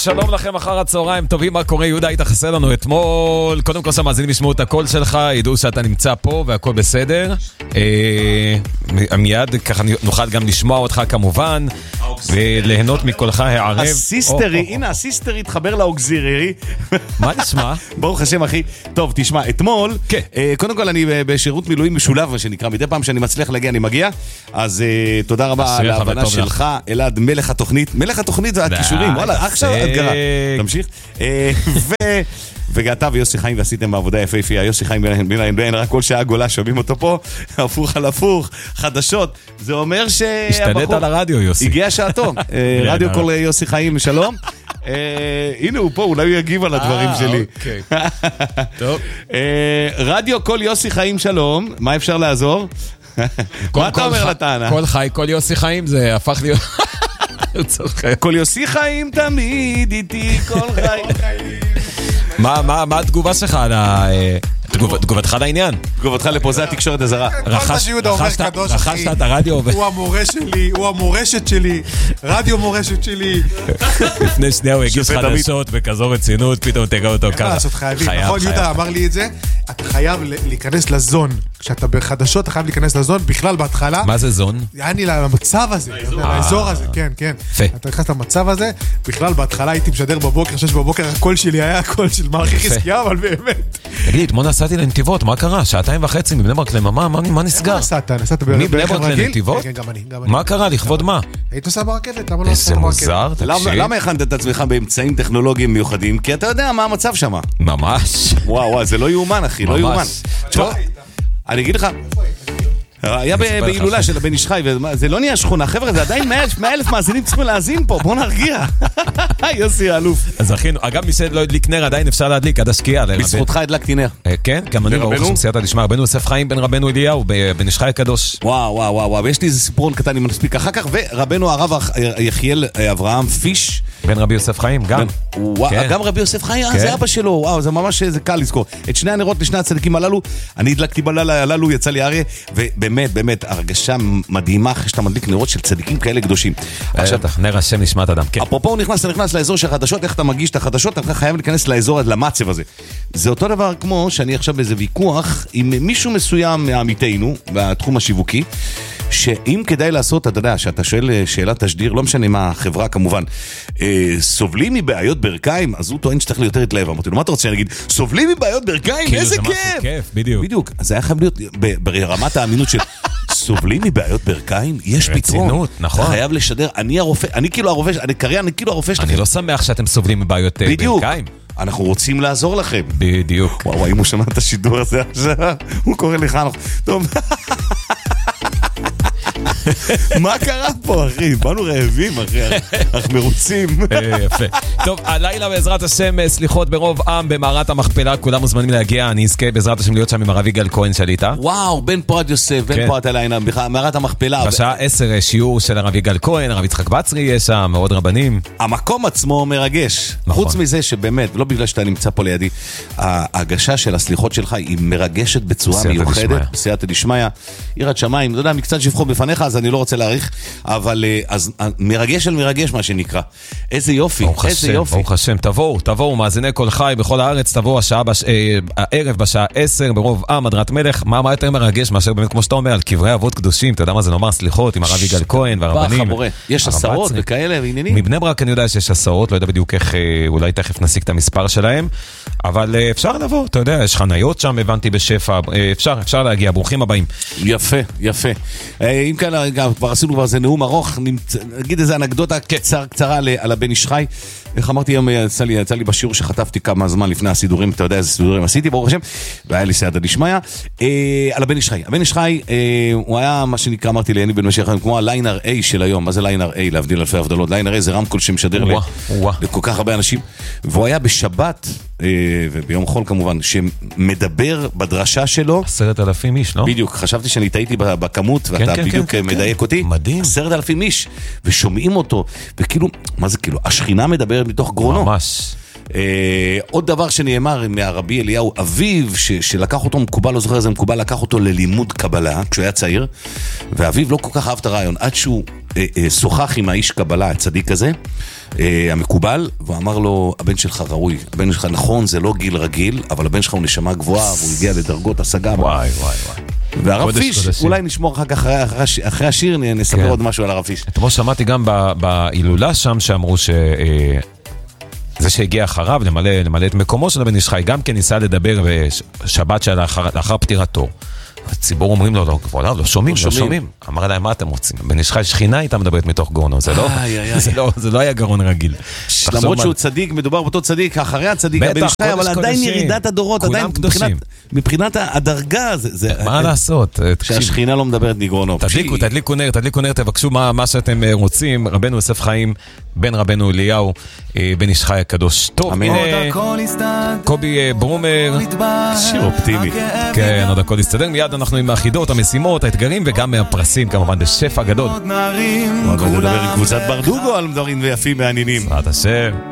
שלום לכם אחר הצהריים טובים, מה קורה? יהודה, היית חסר לנו אתמול. קודם כל שהמאזינים ישמעו את הקול שלך, ידעו שאתה נמצא פה והכל בסדר. מיד ככה נוכל גם לשמוע אותך כמובן וליהנות מקולך הערב. הסיסטרי, הנה הסיסטרי התחבר לאוגזירי. מה נשמע? ברוך השם אחי. טוב, תשמע, אתמול, קודם כל אני בשירות מילואים משולב, מה שנקרא, מדי פעם שאני מצליח להגיע אני מגיע, אז תודה רבה על ההבנה שלך, אלעד, מלך התוכנית. מלך התוכנית זה הכישורים, וואלה, עכשיו אתגרה. תמשיך. ואתה ויוסי חיים ועשיתם בעבודה יפהפייה. יוסי חיים בין רק כל שעה גולה שומעים אותו פה, הפוך על הפוך, חדשות. זה אומר השתלט על הרדיו, יוסי. הגיע שעתו. רדיו כל יוסי חיים, שלום. הנה הוא פה, אולי הוא יגיב על הדברים שלי. טוב. רדיו כל יוסי חיים, שלום. מה אפשר לעזור? מה אתה אומר לטענה? כל חי, כל יוסי חיים, זה הפך להיות... כל יוסי חיים תמיד איתי, כל חיים. מה התגובה שלך על תגובתך לעניין? תגובתך לפה, זה התקשורת הזרה. רכשת את הרדיו? הוא המורה שלי, הוא המורשת שלי, רדיו מורשת שלי. לפני שנייה הוא הגיש חדשות בכזו רצינות, פתאום תגע אותו ככה. לעשות חייבים, נכון? יהודה אמר לי את זה, אתה חייב להיכנס לזון. כשאתה בחדשות אתה חייב להיכנס לזון, בכלל בהתחלה. מה זה זון? יעני למצב הזה, לאזור הזה, כן, כן. אתה נכנס למצב הזה, בכלל בהתחלה הייתי משדר בבוקר, 6 בבוקר, הקול שלי היה הקול של מלכי חזקיה, אבל באמת. תגיד, אתמול נסעתי לנתיבות, מה קרה? 2.5 מבני ברק לממה, מה נסגר? נסעת מבני ברק לנתיבות? כן, גם אני. מה קרה? לכבוד מה? היית נוסע ברכבת, למה לא איזה מוזר, תקשיב. למה הכנת את עצמך באמצעים טכנולוגיים מיוחדים? כי אתה יודע מה המצב שם. ממש. וואו, זה לא יאומן, אחי, לא יאומן. אני אגיד לך, היה בהילולה של הבן איש חי, וזה לא נהיה שכונה, חבר'ה, זה עדיין 100,000 מאזינים צריכים להאזין פה, בוא נרגיע. יוסי האלוף. אז אחינו, אגב, מי שלא הדליק נר, עדיין אפשר להדליק עד השקיעה. בזכותך הדלקתי נר. כן, גם אני ברוך השם סייעתא דשמיא, רבנו יוסף חיים בן רבנו אליהו, בן איש חי הקדוש. וואו, ויש לי איזה סיפורון קטן אם נספיק אחר כך, ורבנו הרב יחיאל אברהם פיש. בן רבי יוסף חיים, גם. גם רבי יוסף חיים, זה אבא שלו, וואו, זה ממש קל לזכור. את שני הנרות לשני הצדיקים הללו, אני הדלקתי בלילה הללו, יצא לי אריה, ובאמת, הרגשה מדהימה אחרי שאתה מדליק נרות של צדיקים כאלה קדושים. עכשיו, נר השם נשמת אדם. אפרופו הוא נכנס לאזור של החדשות, איך אתה מגיש את החדשות, אתה חייב להיכנס לאזור, למצב הזה. זה אותו דבר כמו שאני עכשיו באיזה ויכוח עם מישהו מסוים מעמיתנו, בתחום השיווקי, שאם כדאי לעשות, אתה יודע, שאתה שואל שאלת תשדיר, לא משנה מה החברה כמובן, סובלים מבעיות ברכיים, אז הוא טוען שצריך לי יותר להתלהב. אמרתי לו, מה אתה רוצה שאני אגיד? סובלים מבעיות ברכיים? איזה כיף! בדיוק. אז זה היה חייב להיות ברמת האמינות של סובלים מבעיות ברכיים? יש פתרון. נכון. חייב לשדר, אני הרופא, אני כאילו הרופא שלכם. אני לא שמח שאתם סובלים מבעיות ברכיים. אנחנו רוצים לעזור לכם. בדיוק. וואו, אם הוא שמע את השידור הזה עכשיו, הוא קורא לך, טוב. מה קרה פה, אחי? באנו רעבים, אחי. אנחנו מרוצים. יפה. טוב, הלילה בעזרת השם, סליחות ברוב עם במערת המכפלה, כולם מוזמנים להגיע, אני אזכה בעזרת השם להיות שם עם הרב יגאל כהן שליטה. וואו, בן פורת יוסף, בן פורת הלילה, מערת המכפלה. בשעה 10 שיעור של הרב יגאל כהן, הרב יצחק בצרי יש שם, עוד רבנים. המקום עצמו מרגש. חוץ מזה שבאמת, לא בגלל שאתה נמצא פה לידי, ההגשה של הסליחות שלך היא מרגשת בצורה מיוחדת, בסייעתא דשמיא, יראת שמיים, אתה יודע, מקצת שבחו בפניך, אז אני לא רוצה להאריך, אבל אז מרגש על מרגש מה שנקרא. איזה יופי, איזה יופי. ברוך השם, תבואו, מאזיני כל חי בכל הארץ, תבואו הערב בשעה 10 ברוב עם, הדרת מלך. מה יותר מרגש מאשר באמת, כמו שאתה אומר, על קברי אבות קדושים, אתה יודע מה זה נאמר סליחות עם הרב יגאל כהן והרבנים. יש עשרות וכאלה ועניינים. מבני ברק אני יודע שיש עשרות, לא יודע בדיוק איך, אולי תכף נשיג את המספר שלהם, אבל אפשר לבוא, אתה יודע, יש חניות שם, הבנתי בשפע, אפשר להגיע, ברוכים הבאים. יפה. אם כאן כבר עשינו כבר איזה נאום ארוך, נגיד איזה אנקדוטה קצרה על הבן איש חי. איך אמרתי, יצא לי בשיעור שחטפתי כמה זמן לפני הסידורים, אתה יודע איזה סידורים עשיתי, ברוך השם, והיה לי סייעתא דשמיא, על הבן איש חי. הבן איש חי, הוא היה מה שנקרא, אמרתי לי, אני בן משך, כמו הליינר A של היום. מה זה ליינר A? להבדיל אלפי הבדלות. ליינר A זה רמקול שמשדר לכל כך הרבה אנשים, והוא היה בשבת, וביום חול כמובן, שמדבר בדרשה שלו. 10,000 איש, לא? בדיוק, חשבתי שאני טעיתי בכמות, ואתה בדיוק מדייק אותי. מדהים. 10,000 איש, ושומעים אותו, וכאילו, מה זה כאילו? השכינה מדברת מתוך גרונו. ממש. עוד דבר שנאמר מהרבי אליהו, אביו שלקח אותו מקובל, לא זוכר איזה מקובל, לקח אותו ללימוד קבלה כשהוא היה צעיר, ואביו לא כל כך אהב את הרעיון, עד שהוא שוחח עם האיש קבלה, הצדיק הזה, המקובל, והוא אמר לו, הבן שלך ראוי, הבן שלך נכון, זה לא גיל רגיל, אבל הבן שלך הוא נשמה גבוהה, והוא הגיע לדרגות השגה. וואי, וואי, וואי. והרב פיש, אולי נשמור אחר כך אחרי השיר, נספר עוד משהו על הרב פיש. אתמול שמעתי גם בהילולה שם, שאמרו זה שהגיע אחריו למלא את מקומו של הבן איש חי, גם כן ניסה לדבר בשבת לאחר פטירתו. הציבור אומרים לו, לא שומעים. אמר להם, מה אתם רוצים? בן איש חי שכינה איתה מדברת מתוך גאונו, זה לא היה גרון רגיל. למרות שהוא צדיק, מדובר באותו צדיק, אחרי הצדיק, הבן איש חי, אבל עדיין ירידת הדורות, עדיין מבחינת הדרגה, מה לעשות? שהשכינה לא מדברת מגרונו. תדליקו נר, תבקשו מה שאתם רוצים, רבנו יוסף חיים, בן רבנו אליהו, בן איש חי הקדוש. טוב, הנה, קובי ברומר, שיר אופטימי. כן, עוד הכל יסתדר, מיד אנחנו עם החידות, המשימות, האתגרים וגם מהפרסים, כמובן, בשפע גדול. נדבר עם קבוצת ברדוגו על דברים ויפים מעניינים. בעזרת השם.